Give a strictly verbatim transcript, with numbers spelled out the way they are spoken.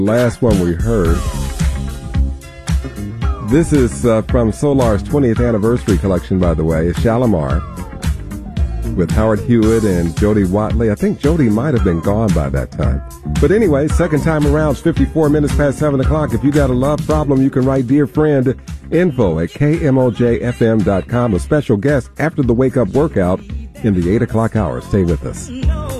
Last one we heard. This is uh, from Solar's twentieth anniversary collection, by the way. It's Shalimar with Howard Hewitt and Jody Watley. I think Jody might have been gone by that time. But anyway, second time around, it's fifty-four minutes past seven o'clock. If you got a love problem, you can write Dear Friend, info at K M O J F M dot com. A special guest after the wake-up workout in the eight o'clock hour. Stay with us.